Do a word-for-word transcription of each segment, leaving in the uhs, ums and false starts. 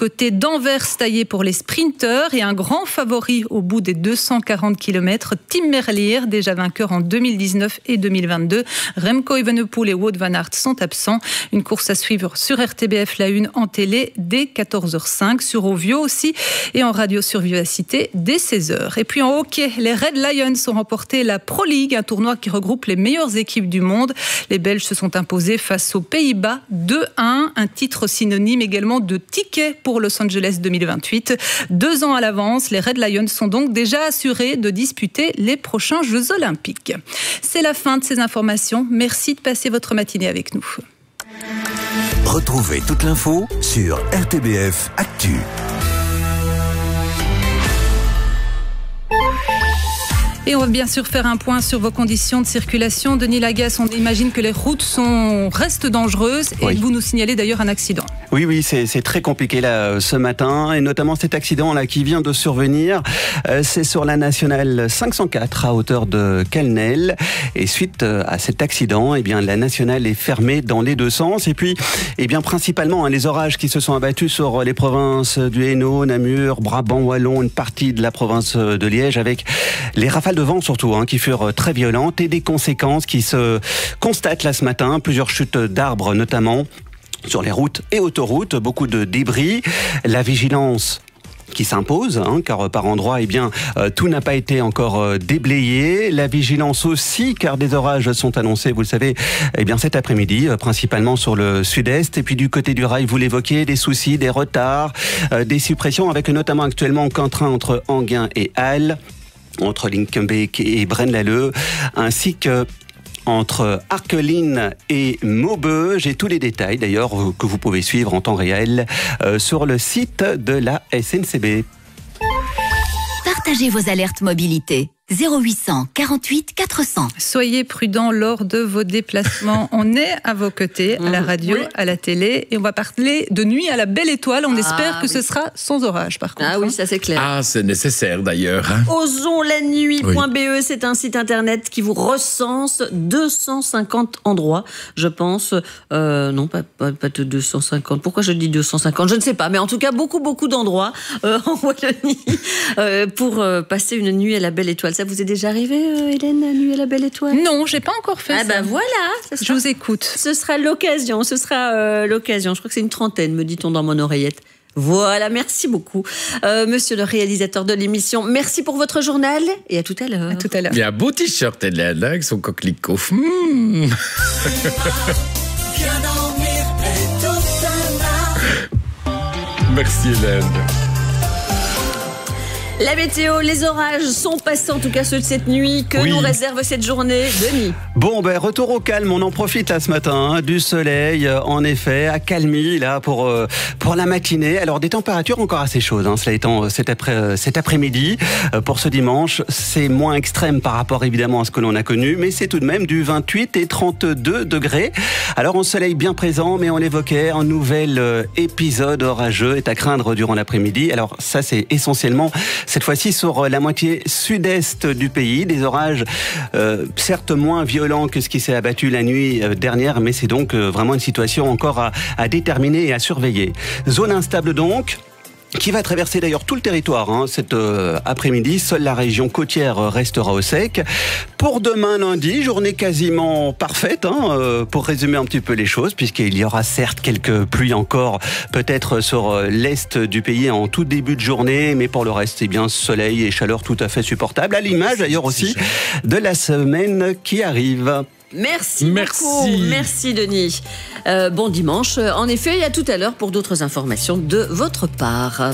côté d'Anvers taillé pour les sprinteurs et un grand favori au bout des deux cent quarante kilomètres, Tim Merlier, déjà vainqueur en deux mille dix-neuf et deux mille vingt-deux. Remco Evenepoel et Wout van Aert sont absents. Une course à suivre sur R T B F La Une en télé dès quatorze heures cinq, sur Ovio aussi, et en radio sur Vivacité dès seize heures. Et puis en hockey, les Red Lions ont remporté la Pro League, un tournoi qui regroupe les meilleures équipes du monde. Les Belges se sont imposés face aux Pays-Bas deux un, un titre synonyme également de ticket pour Los Angeles deux mille vingt-huit. Deux ans à l'avance, les Red Lions sont donc déjà assurés de disputer les prochains Jeux Olympiques. C'est la fin de ces informations. Merci de passer votre matinée avec nous. Retrouvez toute l'info sur R T B F Actu. Et on va bien sûr faire un point sur vos conditions de circulation. Denis Lagasse, on imagine que les routes sont, restent dangereuses et oui. Vous nous signalez d'ailleurs un accident. Oui, oui, c'est, c'est très compliqué là ce matin et notamment cet accident là qui vient de survenir. Euh, c'est sur la nationale cinq cent quatre à hauteur de Calnel. Et suite à cet accident, eh bien la nationale est fermée dans les deux sens. Et puis, eh bien principalement hein, les orages qui se sont abattus sur les provinces du Hainaut, Namur, Brabant wallon, une partie de la province de Liège avec les rafales de vent surtout, hein, qui furent très violentes et des conséquences qui se constatent là ce matin. Plusieurs chutes d'arbres notamment sur les routes et autoroutes, beaucoup de débris. La vigilance qui s'impose, hein, car par endroits, eh bien, euh, tout n'a pas été encore euh, déblayé. La vigilance aussi, car des orages sont annoncés, vous le savez, eh bien, cet après-midi, euh, principalement sur le sud-est. Et puis du côté du rail, vous l'évoquiez, des soucis, des retards, euh, des suppressions, avec notamment actuellement qu'un train entre Enghien et Halle, entre Linkenbeek et Braine-l'Alleud, ainsi que entre Arqueline et Maubeuge. J'ai tous les détails d'ailleurs que vous pouvez suivre en temps réel euh, sur le site de la S N C B. Partagez vos alertes mobilité. zéro huit cent quarante-huit quatre cents. Soyez prudents lors de vos déplacements. On est à vos côtés, à la radio, oui. à la télé, et on va parler de nuit à la belle étoile. On ah, espère que oui. ce sera sans orage, par contre. Ah oui, ça c'est clair. Ah, c'est nécessaire d'ailleurs. Hein. osons la nuit point b e, oui. c'est un site internet qui vous recense deux cent cinquante endroits, je pense. Euh, non, pas, pas, pas de deux cent cinquante. Pourquoi je dis deux cent cinquante? Je ne sais pas, mais en tout cas, beaucoup, beaucoup d'endroits euh, en Wallonie euh, pour euh, passer une nuit à la belle étoile. Ça vous est déjà arrivé, euh, Hélène, la nuit à la belle étoile? Non, j'ai pas encore fait ah ça. Ah ben voilà, sera, je vous écoute. Ce sera l'occasion, ce sera euh, l'occasion. Je crois que c'est une trentaine, me dit-on dans mon oreillette. Voilà, merci beaucoup, euh, monsieur le réalisateur de l'émission. Merci pour votre journal et à tout à l'heure. À tout à l'heure. Il y a un beau t-shirt, Hélène, avec son coquelicot. Mmh. Merci, Hélène. La météo, les orages sont passés, en tout cas ceux de cette nuit. Que oui. nous réserve cette journée, Denis? Bon, ben retour au calme, on en profite là ce matin, hein, du soleil, en effet, à calmi là pour euh, pour la matinée. Alors des températures encore assez chaudes, hein, cela étant cet après cet après-midi euh, pour ce dimanche, c'est moins extrême par rapport évidemment à ce que l'on a connu, mais c'est tout de même du vingt-huit et trente-deux degrés. Alors un soleil bien présent, mais on l'évoquait, un nouvel euh, épisode orageux est à craindre durant l'après-midi. Alors ça c'est essentiellement cette fois-ci sur la moitié sud-est du pays, des orages euh, certes moins violents que ce qui s'est abattu la nuit dernière, mais c'est donc euh, vraiment une situation encore à, à déterminer et à surveiller. Zone instable donc, qui va traverser d'ailleurs tout le territoire hein, cet euh, après-midi. Seule la région côtière restera au sec. Pour demain lundi, journée quasiment parfaite hein, euh, pour résumer un petit peu les choses, puisqu'il y aura certes quelques pluies encore peut-être sur euh, l'est du pays en tout début de journée, mais pour le reste, c'est bien soleil et chaleur tout à fait supportable, à l'image d'ailleurs aussi de la semaine qui arrive. Merci, Merci beaucoup. Merci Denis. Euh, bon dimanche. En effet, et à tout à l'heure pour d'autres informations de votre part.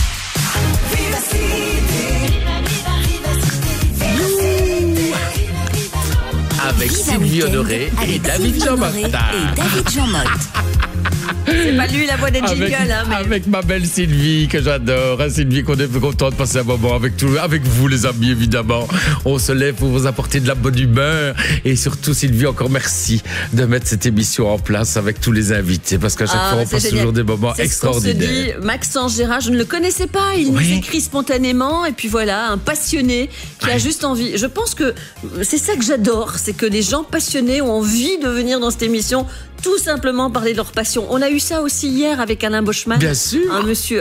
Avec Sylvie Honoré et David Jean-Motte. Et David Jean-Motte. C'est pas lui la voix des jingles. Avec, hein, mais... avec ma belle Sylvie, que j'adore. Hein, Sylvie, qu'on est content de passer un moment avec, tout, avec vous, les amis, évidemment. On se lève pour vous apporter de la bonne humeur. Et surtout, Sylvie, encore merci de mettre cette émission en place avec tous les invités. Parce qu'à chaque ah, fois, on passe génial. toujours des moments c'est extraordinaires. Ce qu'on se dit. Maxence Gérard, je ne le connaissais pas. Il oui. nous écrit spontanément. Et puis voilà, un passionné qui ouais. a juste envie. Je pense que c'est ça que j'adore. C'est que les gens passionnés ont envie de venir dans cette émission. Tout simplement parler de leur passion. On a eu ça aussi hier avec Alain Boschman. Bien sûr. Un monsieur